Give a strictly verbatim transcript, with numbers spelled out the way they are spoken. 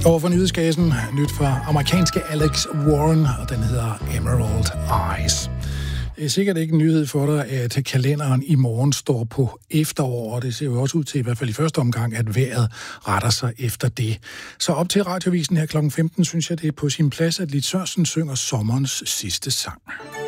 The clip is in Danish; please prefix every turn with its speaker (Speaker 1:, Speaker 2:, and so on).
Speaker 1: Over for nyhedsgassen, nyt fra amerikanske Alex Warren, og den hedder Emerald Eyes. Det er sikkert ikke en nyhed for dig, at kalenderen i morgen står på efterår, og det ser jo også ud til, i hvert fald i første omgang, at vejret retter sig efter det. Så op til Radiovisen her klokken femten, synes jeg, det er på sin plads, at Lis Sørensen synger sommerens sidste sang.